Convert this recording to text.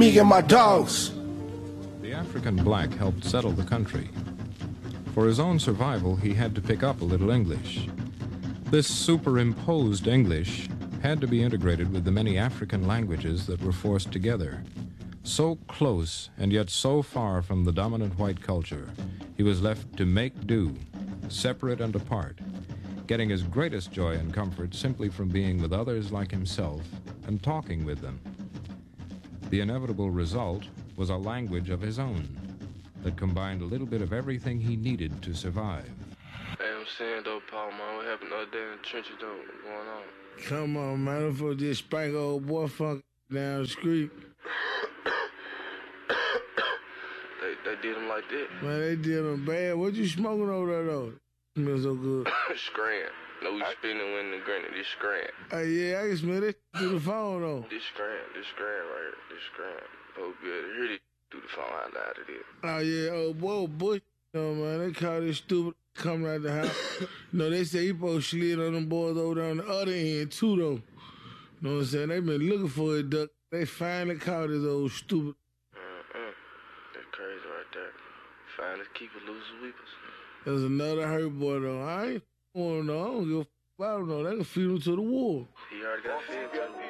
me and my dogs. The African black helped settle the country. For his own survival, he had to pick up a little English. This superimposed English had to be integrated with the many African languages that were forced together. So close and yet so far from the dominant white culture, he was left to make do, separate and apart, getting his greatest joy and comfort simply from being with others like himself and talking with them. The inevitable result was a language of his own that combined a little bit of everything he needed to survive. Hey, I'm saying though, Paul, man, what happened the other day in the trenches though? What's going on? Come on, man, them folks just spank old boy funk down the street. They did him like that? Man, they did him bad. What you smoking over there, though? Smell so good. Scram. No, we spinning when the granny. This scram. Hey, yeah, I can smell this through the phone, though. This scram right here. This scram. Oh, good. Hear this through the phone out loud of it. Oh, yeah, old boy, Bush. You know, man, they call this stupid coming out the house. No, they say he supposed to slid on them boys over there on the other end, too, though. You know what I'm saying? They been looking for it, duck. They finally caught his old stupid. That's crazy right there. Finally keep it loose weepers. There's another hurt boy, though. I ain't want to know. I don't give a f***. I don't know. They can feed him to the wall. He already got fed to the